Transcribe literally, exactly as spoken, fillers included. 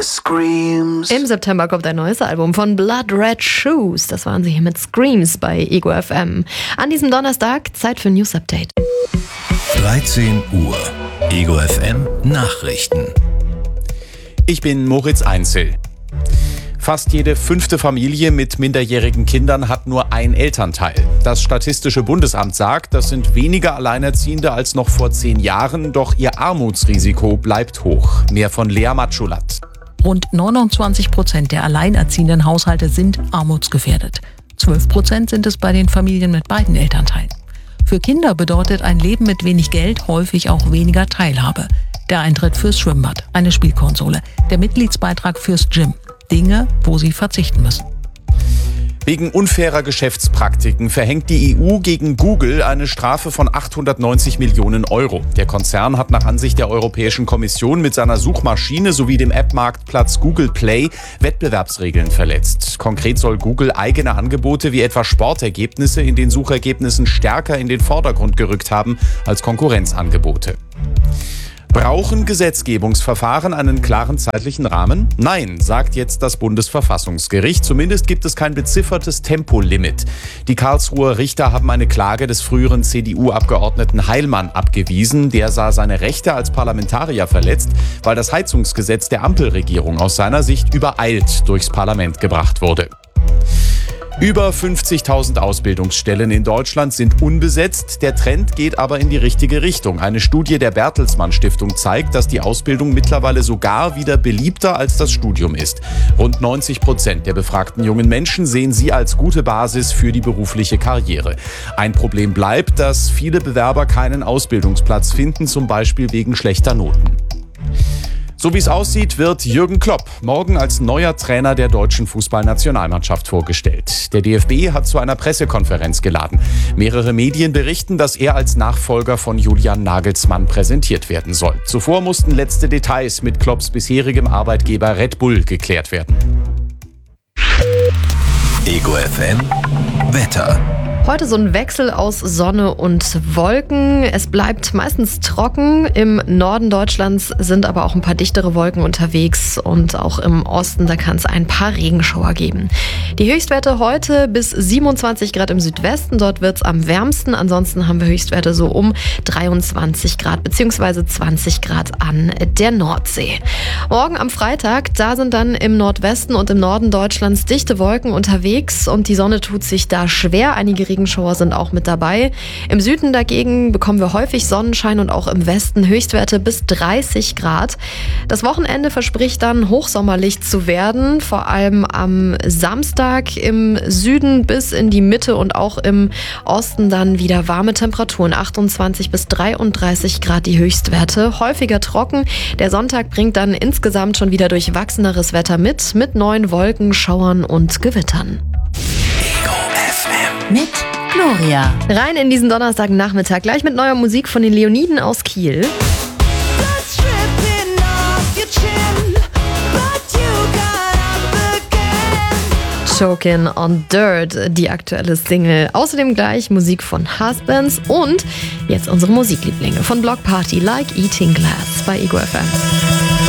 the screams. Im September kommt ein neues Album von Blood Red Shoes. Das waren sie hier mit Screams bei Ego F M. An diesem Donnerstag Zeit für News Update. dreizehn Uhr. Ego F M Nachrichten. Ich bin Moritz Einzel. Fast jede fünfte Familie mit minderjährigen Kindern hat nur ein Elternteil. Das Statistische Bundesamt sagt, das sind weniger Alleinerziehende als noch vor zehn Jahren, doch ihr Armutsrisiko bleibt hoch. Mehr von Lea Matschulat. Rund neunundzwanzig Prozent der alleinerziehenden Haushalte sind armutsgefährdet. zwölf Prozent sind es bei den Familien mit beiden Elternteilen. Für Kinder bedeutet ein Leben mit wenig Geld häufig auch weniger Teilhabe. Der Eintritt fürs Schwimmbad, eine Spielkonsole, der Mitgliedsbeitrag fürs Gym. Dinge, wo sie verzichten müssen. Wegen unfairer Geschäftspraktiken verhängt die E U gegen Google eine Strafe von achthundertneunzig Millionen Euro. Der Konzern hat nach Ansicht der Europäischen Kommission mit seiner Suchmaschine sowie dem App-Marktplatz Google Play Wettbewerbsregeln verletzt. Konkret soll Google eigene Angebote wie etwa Sportergebnisse in den Suchergebnissen stärker in den Vordergrund gerückt haben als Konkurrenzangebote. Brauchen Gesetzgebungsverfahren einen klaren zeitlichen Rahmen? Nein, sagt jetzt das Bundesverfassungsgericht. Zumindest gibt es kein beziffertes Tempolimit. Die Karlsruher Richter haben eine Klage des früheren C D U-Abgeordneten Heilmann abgewiesen. Der sah seine Rechte als Parlamentarier verletzt, weil das Heizungsgesetz der Ampelregierung aus seiner Sicht übereilt durchs Parlament gebracht wurde. Über fünfzigtausend Ausbildungsstellen in Deutschland sind unbesetzt. Der Trend geht aber in die richtige Richtung. Eine Studie der Bertelsmann Stiftung zeigt, dass die Ausbildung mittlerweile sogar wieder beliebter als das Studium ist. Rund neunzig Prozent der befragten jungen Menschen sehen sie als gute Basis für die berufliche Karriere. Ein Problem bleibt, dass viele Bewerber keinen Ausbildungsplatz finden, zum Beispiel wegen schlechter Noten. So wie es aussieht, wird Jürgen Klopp morgen als neuer Trainer der deutschen Fußballnationalmannschaft vorgestellt. Der D F B hat zu einer Pressekonferenz geladen. Mehrere Medien berichten, dass er als Nachfolger von Julian Nagelsmann präsentiert werden soll. Zuvor mussten letzte Details mit Klopps bisherigem Arbeitgeber Red Bull geklärt werden. Ego F M Wetter. Heute so ein Wechsel aus Sonne und Wolken. Es bleibt meistens trocken. Im Norden Deutschlands sind aber auch ein paar dichtere Wolken unterwegs und auch im Osten, da kann es ein paar Regenschauer geben. Die Höchstwerte heute bis siebenundzwanzig Grad im Südwesten. Dort wird es am wärmsten. Ansonsten haben wir Höchstwerte so um dreiundzwanzig Grad bzw. zwanzig Grad an der Nordsee. Morgen am Freitag, da sind dann im Nordwesten und im Norden Deutschlands dichte Wolken unterwegs und die Sonne tut sich da schwer. Einige Regenschauer sind auch mit dabei. Im Süden dagegen bekommen wir häufig Sonnenschein und auch im Westen Höchstwerte bis dreißig Grad. Das Wochenende verspricht dann hochsommerlich zu werden, vor allem am Samstag im Süden bis in die Mitte und auch im Osten dann wieder warme Temperaturen, achtundzwanzig bis dreiunddreißig Grad die Höchstwerte, häufiger trocken. Der Sonntag bringt dann insgesamt schon wieder durchwachseneres Wetter mit, mit neuen Wolken, Schauern und Gewittern. Mit Gloria. Rein in diesen Donnerstagnachmittag, gleich mit neuer Musik von den Leoniden aus Kiel. Chokin' on Dirt, die aktuelle Single. Außerdem gleich Musik von Husbands und jetzt unsere Musiklieblinge von Block Party, Like Eating Glass bei Ego F M.